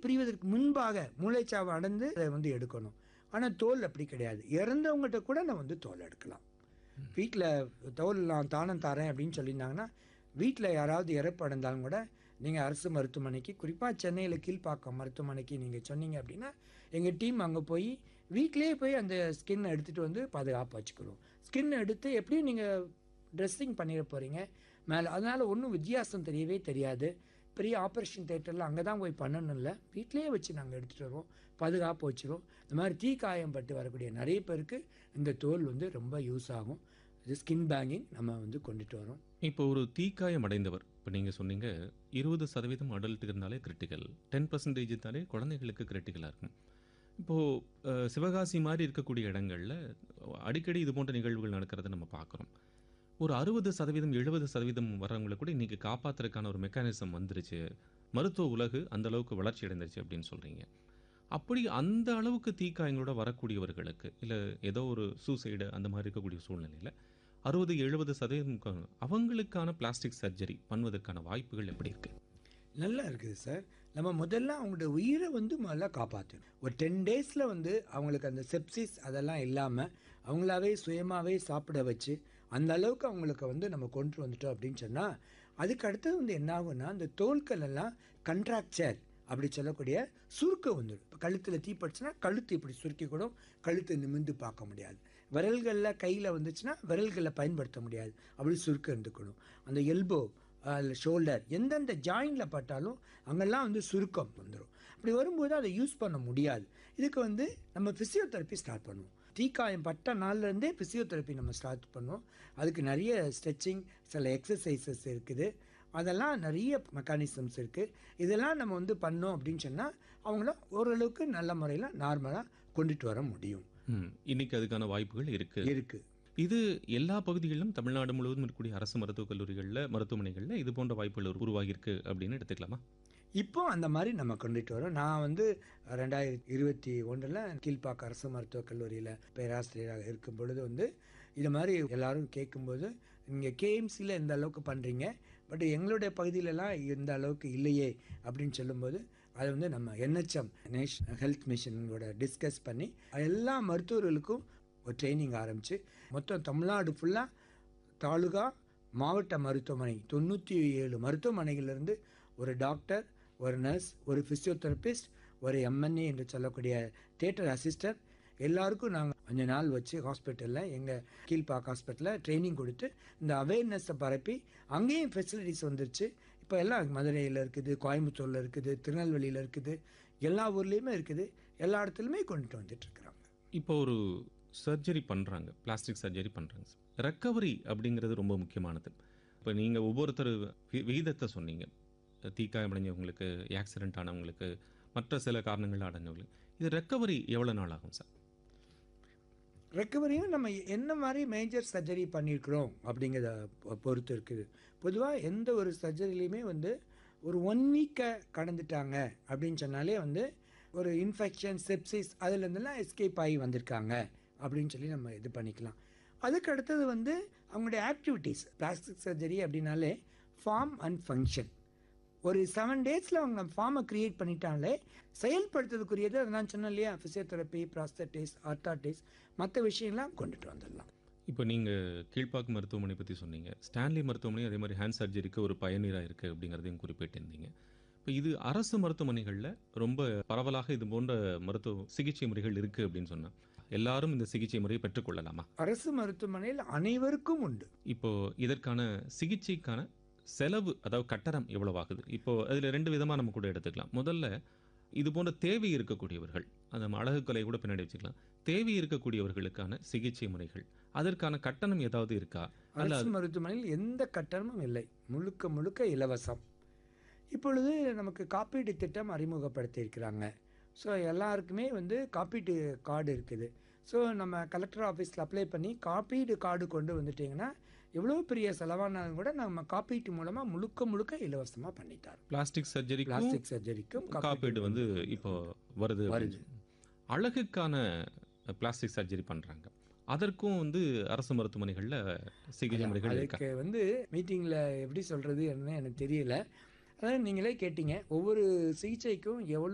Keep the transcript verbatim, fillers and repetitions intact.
பிரிவதற்கு முன்பாக மூளைச்சாவு அடைந்து அதை வந்து எடுக்கணும். ஆனால் தோல் அப்படி கிடையாது. இறந்தவங்ககிட்ட கூட நான் வந்து தோல் எடுக்கலாம். வீட்டில் தோல் நான் தானம் தரேன் அப்படின்னு சொல்லியிருந்தாங்கன்னா, வீட்டில் யாராவது இறப்பு அடைந்தாலும் கூட நீங்கள் அரசு மருத்துவமனைக்கு, குறிப்பாக சென்னையில் கீழ்ப்பாக்கம் மருத்துவமனைக்கு நீங்கள் சொன்னீங்க அப்படின்னா, எங்கள் டீம் அங்கே போய் வீட்டிலேயே போய் அந்த ஸ்கின்னை எடுத்துகிட்டு வந்து பாதுகாப்பாக வச்சுக்கிறோம். ஸ்கின் எடுத்து எப்படியும் நீங்கள் ட்ரெஸ்ஸிங் பண்ணிட போகிறீங்க மேலே, அதனால் ஒன்றும் வித்தியாசம் தெரியவே தெரியாது. பெரிய ஆப்ரேஷன் தேட்டரில் அங்கே தான் போய் பண்ணணும் இல்லை, வீட்டிலேயே வச்சு நாங்கள் எடுத்துகிட்டு வருவோம், பாதுகாப்பு வச்சிரும். இந்த மாதிரி தீ காயம் பட்டு வரக்கூடிய நிறைய பேருக்கு இந்த தோல் வந்து ரொம்ப யூஸ் ஆகும். இது ஸ்கின் பேங்கிங் நம்ம வந்து கொண்டுட்டு வரோம். இப்போ ஒரு தீக்காயம் அடைந்தவர், இப்போ நீங்கள் சொன்னீங்க இருபது சதவீதம் அடல்ட் இருந்தாலே கிரிட்டிக்கல், டென் பர்சன்டேஜ் இருந்தாலே குழந்தைகளுக்கு கிரிட்டிக்கலாக இருக்கும். இப்போது சிவகாசி மாதிரி இருக்கக்கூடிய இடங்களில் அடிக்கடி இது போன்ற நிகழ்வுகள் நடக்கிறத நம்ம பார்க்குறோம். ஒரு அறுபது சதவீதம் எழுபது சதவீதம் வரவங்களை கூட இன்றைக்கி காப்பாற்றுறதுக்கான ஒரு மெக்கானிசம் வந்துருச்சு, மருத்துவ உலகு அந்த அளவுக்கு வளர்ச்சி அடைந்துருச்சு அப்படின்னு சொல்கிறீங்க. அப்படி அந்த அளவுக்கு தீக்காயங்களோட வரக்கூடியவர்களுக்கு, இல்லை ஏதோ ஒரு சூசைடு அந்த மாதிரி இருக்கக்கூடிய சூழ்நிலையில் அறுபது எழுபது சதவீதம் அவங்களுக்கான பிளாஸ்டிக் சர்ஜரி பண்ணுவதற்கான வாய்ப்புகள் எப்படி இருக்குது? நல்லா இருக்குது சார். நம்ம முதல்ல அவங்களோட உயிரை வந்து முதல்ல காப்பாற்றணும். ஒரு டென் டேஸில் வந்து அவங்களுக்கு அந்த செப்சிஸ் அதெல்லாம் இல்லாமல் அவங்களாவே சுயமாகவே சாப்பிட வச்சு அந்த அளவுக்கு அவங்களுக்கு வந்து நம்ம கொண்டு வந்துட்டோம் அப்படின்னு சொன்னால், அதுக்கு அடுத்தது வந்து என்ன ஆகும்னா, அந்த தோல்கள் எல்லாம் கண்ட்ராக்சர் அப்படி சொல்லக்கூடிய சுருக்கம் வந்துடும். இப்போ கழுத்தில் தீப்பட்டுச்சுன்னா கழுத்து இப்படி சுருக்கி கூட கழுத்தை நிமிர்ந்து பார்க்க முடியாது. விரல்களில் கையில் வந்துச்சுன்னா விரல்களில் பயன்படுத்த முடியாது, அப்படி சுருக்கம் இருந்துக்கணும். அந்த எல்போ ஷோல்டர் எந்தெந்த ஜாயிண்டில் பட்டாலும் அங்கெல்லாம் வந்து சுருக்கம் வந்துடும். அப்படி வரும்போது அதை யூஸ் பண்ண முடியாது. இதுக்கு வந்து நம்ம ஃபிசியோதெரப்பி ஸ்டார்ட் பண்ணுவோம். தீக்காயம் பட்ட நாள்லேருந்தே ஃபிசியோதெரப்பி நம்ம ஸ்டார்ட் பண்ணுவோம். அதுக்கு நிறைய ஸ்ட்ரெச்சிங், சில எக்ஸசைசஸ் இருக்குது, அதெல்லாம் நிறைய மெக்கானிசம்ஸ் இருக்குது. இதெல்லாம் நம்ம வந்து பண்ணோம் அப்படின்னு சொன்னால் அவங்கள ஓரளவுக்கு நல்ல முறையில் நார்மலாக கொண்டுட்டு வர முடியும். இன்னைக்கு அதுக்கான வாய்ப்புகள் இருக்குது இருக்குது இது எல்லா பகுதிகளிலும் தமிழ்நாடு முழுவதும் இருக்கக்கூடிய அரசு மருத்துவக் கல்லூரிகளில், மருத்துவமனைகளில் இது போன்ற வாய்ப்புகள் உருவாகியிருக்கு அப்படின்னு எடுத்துக்கலாமா? இப்போ அந்த மாதிரி நம்ம கொண்டுட்டு வரோம். நான் வந்து ரெண்டாயிரத்தி இருபத்தி ஒன்றில் கீழ்ப்பாக்கம் அரசு மருத்துவக் கல்லூரியில் பேராசிரியராக இருக்கும் பொழுது வந்து இது மாதிரி எல்லாரும் கேட்கும்போது, நீங்கள் கேஎம்சியில் இந்த அளவுக்கு பண்ணுறீங்க, பட் எங்களுடைய பகுதியிலலாம் இந்த அளவுக்கு இல்லையே அப்படின்னு சொல்லும்போது, அதை வந்து நம்ம என்ஹெச்எம் நேஷனல் ஹெல்த் மிஷனோட டிஸ்கஸ் பண்ணி எல்லா மருத்துவர்களுக்கும் ஒரு ட்ரைனிங் ஆரம்பித்து மொத்தம் தமிழ்நாடு ஃபுல்லாக தாலுகா மாவட்ட மருத்துவமனை தொண்ணூற்றி ஏழு மருத்துவமனைகளிலிருந்து ஒரு டாக்டர், ஒரு நர்ஸ், ஒரு ஃபிசியோதெரபிஸ்ட், ஒரு எம்என்ஏ என்று சொல்லக்கூடிய தியேட்டர் அசிஸ்டன்ட் எல்லாருக்கும் நாங்கள் அஞ்சு நாள் வச்சு ஹாஸ்பிட்டலில், எங்கள் கீழ்ப்பாக்கம் ஹாஸ்பிட்டலில் ட்ரைனிங் கொடுத்து இந்த அவேர்னஸை பரப்பி அங்கேயும் ஃபெசிலிட்டிஸ் வந்துருச்சு. இப்போ எல்லாம் மதுரையில் இருக்குது, கோயம்புத்தூரில் இருக்குது, திருநெல்வேலியில் இருக்குது, எல்லா ஊர்லேயுமே இருக்குது, எல்லா இடத்துலையுமே கொண்டுட்டு வந்துட்டுருக்குறாங்க. இப்போ ஒரு சர்ஜரி பண்ணுறாங்க, பிளாஸ்டிக் சர்ஜரி பண்ணுறாங்க, ரெக்கவரி அப்படிங்கிறது ரொம்ப முக்கியமானது. இப்போ நீங்கள் ஒவ்வொருத்தர் விகிதத்தை சொன்னீங்க, தீக்காயம் அடைஞ்சவங்களுக்கு, ஆக்சிடென்ட் ஆனவங்களுக்கு, மற்ற சில காரணங்கள் அடைஞ்சவங்களுக்கு, இது ரெக்கவரி எவ்வளோ நாள் ஆகும் சார்? ரெக்கவரியும் நம்ம என்ன மாதிரி மேஜர் சர்ஜரி பண்ணியிருக்கிறோம் அப்படிங்கிறத பொறுத்து இருக்குது. பொதுவாக எந்த ஒரு சர்ஜரிலையுமே வந்து ஒரு ஒன் வீக்கை கடந்துட்டாங்க அப்படின்னு சொன்னாலே வந்து ஒரு இன்ஃபெக்ஷன், செப்சிஸ் அதுலேருந்துலாம் எஸ்கேப் ஆகி வந்திருக்காங்க அப்படின்னு சொல்லி நம்ம இது பண்ணிக்கலாம். அதுக்கு அடுத்தது வந்து அவங்களுடைய ஆக்டிவிட்டீஸ். பிளாஸ்டிக் சர்ஜரி அப்படின்னாலே ஃபார்ம் அண்ட் ஃபங்க்ஷன். ஒரு செவன் டேஸில் அவங்க ஃபார்மை க்ரியேட் பண்ணிட்டாலே செயல்படுத்துறதுக்குரியது அதை நான் சொன்னேன் இல்லையா, ஃபிசியோதெரப்பி, ப்ராஸ்தட்டிஸ், ஆர்த்தாட்டிஸ், மற்ற விஷயம்லாம் கொண்டுட்டு வந்துடலாம். இப்போ நீங்கள் கீழ்ப்பாக்கம் மருத்துவமனை பற்றி சொன்னீங்க, ஸ்டான்லி மருத்துவமனை அதே மாதிரி ஹேண்ட் சர்ஜரிக்கு ஒரு பயனீராக இருக்குது அப்படிங்கிறதையும் குறிப்பிட்டிருந்தீங்க. இப்போ இது அரசு மருத்துவமனைகளில் ரொம்ப பரவலாக இது போன்ற மருத்துவ சிகிச்சை முறைகள் இருக்குது அப்படின்னு சொன்னால் எல்லாரும் இந்த சிகிச்சை முறையை பெற்றுக்கொள்ளலாமா? அரசு மருத்துவமனையில் அனைவருக்கும் உண்டு. இப்போ இதற்கான சிகிச்சைக்கான செலவு, அதாவது கட்டணம் எவ்வளவு ஆகுது? இப்போ அதில் ரெண்டு விதமாக நம்ம கூட எடுத்துக்கலாம். முதல்ல இது போன்ற தேவை இருக்கக்கூடியவர்கள், அந்த அழகு கலை கூட பின்னாடி வச்சுக்கலாம், தேவை இருக்கக்கூடியவர்களுக்கான சிகிச்சை முறைகள், அதற்கான கட்டணம் ஏதாவது இருக்கா? அரசு மருத்துவமனையில் எந்த கட்டணமும் இல்லை, முழுக்க முழுக்க இலவசம். இப்பொழுது நமக்கு காப்பீடு திட்டம் அறிமுகப்படுத்தி இருக்கிறாங்க. ஸோ எல்லாருக்குமே வந்து காப்பீட்டு கார்டு இருக்குது. ஸோ நம்ம கலெக்டர் ஆஃபீஸில் அப்ளை பண்ணி காப்பீடு கார்டு கொண்டு வந்துட்டிங்கன்னா எவ்வளோ பெரிய செலவானாலும் கூட நம்ம காப்பீட்டு மூலமாக முழுக்க முழுக்க இலவசமாக பண்ணிட்டார். பிளாஸ்டிக் சர்ஜரி பிளாஸ்டிக் சர்ஜரிக்கும் காப்பீடு வந்து இப்போ வருது வருது அழகுக்கான பிளாஸ்டிக் சர்ஜரி பண்ணுறாங்க, அதற்கும் வந்து அரசு மருத்துவமனைகளில் சிகிச்சை முறைகள் அதுக்கு வந்து மீட்டிங்கில் எப்படி சொல்கிறது என்ன எனக்கு தெரியல. அதாவது நீங்களே கேட்டீங்க, ஒவ்வொரு சிகிச்சைக்கும் எவ்வளோ